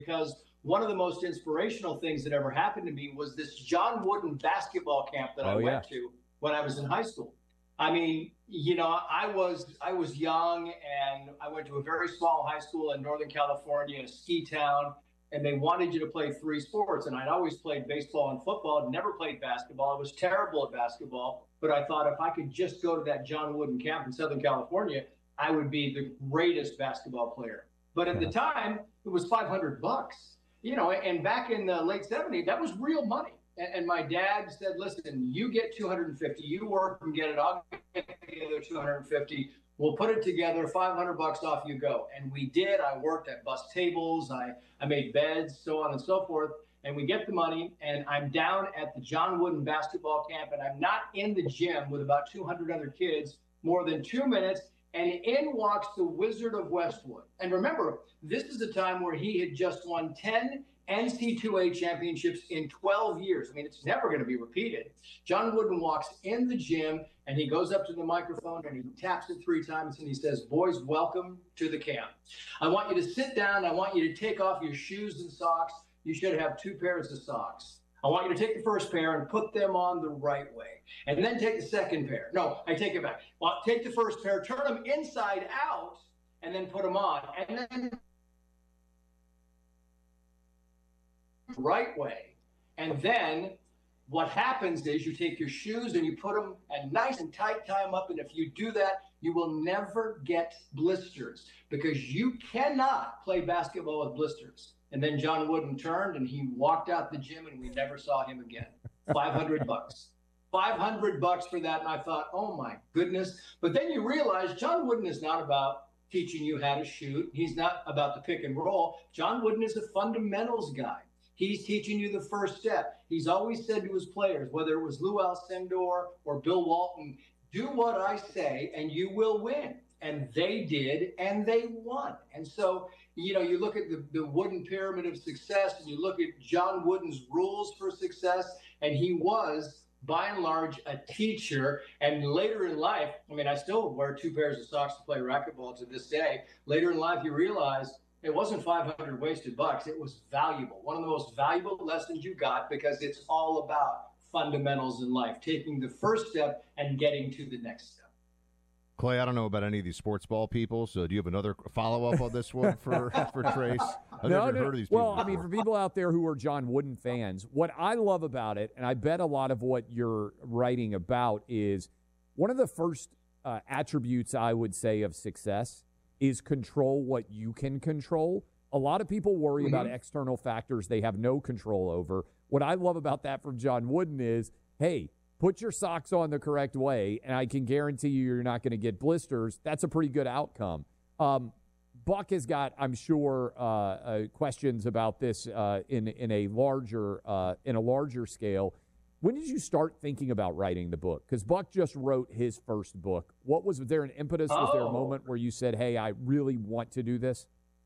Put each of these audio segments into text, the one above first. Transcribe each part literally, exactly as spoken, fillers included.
because one of the most inspirational things that ever happened to me was this John Wooden basketball camp that I Oh yeah. went to when I was in high school. I mean, you know, I was I was young and I went to a very small high school in Northern California, in a ski town, and they wanted you to play three sports. And I'd always played baseball and football, I'd never played basketball. I was terrible at basketball, but I thought if I could just go to that John Wooden camp in Southern California, I would be the greatest basketball player. But at the time, it was five hundred bucks, you know, and back in the late seventies, that was real money. And, and my dad said, listen, you get two hundred fifty, you work and get it, I'll get the other two hundred fifty. We'll put it together, five hundred bucks, off you go. And we did. I worked at bus tables, I, I made beds, so on and so forth. And we get the money, and I'm down at the John Wooden basketball camp, and I'm not in the gym with about two hundred other kids more than two minutes. And in walks the Wizard of Westwood. And remember, this is a time where he had just won ten N C double A championships in twelve years. I mean, it's never going to be repeated. John Wooden walks in the gym, and he goes up to the microphone, and he taps it three times, and he says, boys, welcome to the camp. I want you to sit down. I want you to take off your shoes and socks. You should have two pairs of socks. I want you to take the first pair and put them on the right way. And then take the second pair. No, I take it back. Well, take the first pair, turn them inside out, and then put them on. And then right way. And then what happens is you take your shoes and you put them and nice and tight, tie them up. And if you do that, you will never get blisters because you cannot play basketball with blisters. And then John Wooden turned and he walked out the gym and we never saw him again. five hundred bucks. five hundred bucks for that. And I thought, oh my goodness. But then you realize John Wooden is not about teaching you how to shoot. He's not about the pick and roll. John Wooden is a fundamentals guy. He's teaching you the first step. He's always said to his players, whether it was Lou Alcindor or Bill Walton, do what I say and you will win. And they did, and they won. And so, you know, you look at the, the Wooden Pyramid of Success, and you look at John Wooden's rules for success, and he was, by and large, a teacher. And later in life, I mean, I still wear two pairs of socks to play racquetball to this day. Later in life, you realize it wasn't five hundred wasted bucks. It was valuable. One of the most valuable lessons you got because it's all about fundamentals in life, taking the first step and getting to the next step. Clay, I don't know about any of these sports ball people, so do you have another follow-up on this one for, for Trace? I've no, never no, heard of these people Well, before. I mean, for people out there who are John Wooden fans, what I love about it, and I bet a lot of what you're writing about is one of the first uh, attributes, I would say, of success is control what you can control. A lot of people worry mm-hmm. about external factors they have no control over. What I love about that from John Wooden is, hey, put your socks on the correct way, and I can guarantee you you're not going to get blisters. That's a pretty good outcome. Um, Buck has got, I'm sure, uh, uh, questions about this uh, in in a larger uh, in a larger scale. When did you start thinking about writing the book? Because Buck just wrote his first book. What was, was there an impetus? Oh. Was there a moment where you said, "Hey, I really want to do this"?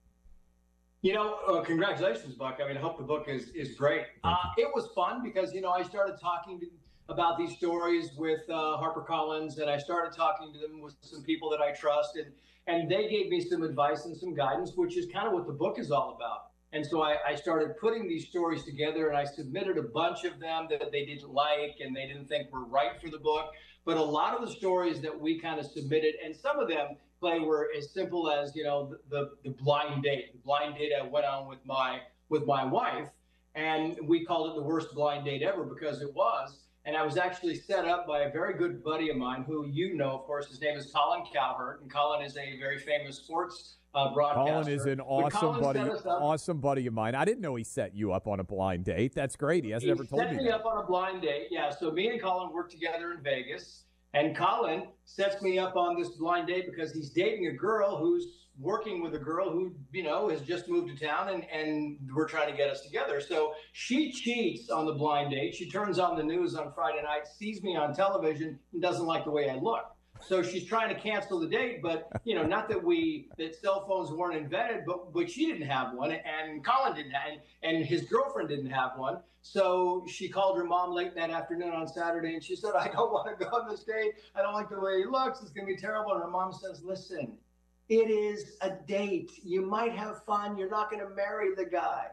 You know, uh, congratulations, Buck. I mean, I hope the book is is great. Uh, it was fun because you know I started talking to. about these stories with uh, HarperCollins, and I started talking to them with some people that I trust, and, and they gave me some advice and some guidance, which is kind of what the book is all about. And so I, I started putting these stories together, and I submitted a bunch of them that they didn't like and they didn't think were right for the book. But a lot of the stories that we kind of submitted, and some of them, Clay, were as simple as, you know, the, the, the blind date. The blind date I went on with my with my wife, and we called it the worst blind date ever because it was. And I was actually set up by a very good buddy of mine who you know, of course. His name is Colin Cowherd, and Colin is a very famous sports uh, broadcaster. Colin is an awesome buddy, awesome buddy of mine. I didn't know he set you up on a blind date. That's great. He hasn't he ever told me set me that. up on a blind date. Yeah, so me and Colin worked together in Vegas, and Colin sets me up on this blind date because he's dating a girl who's working with a girl who, you know, has just moved to town, and, and we're trying to get us together. So she cheats on the blind date. She turns on the news on Friday night, sees me on television, and doesn't like the way I look. So she's trying to cancel the date, but, you know, not that we, that cell phones weren't invented, but, but she didn't have one, and Colin didn't have, and, and his girlfriend didn't have one. So she called her mom late that afternoon on Saturday, and she said, I don't want to go on this date. I don't like the way he looks. It's going to be terrible. And her mom says, listen, it is a date. You might have fun. You're not going to marry the guy.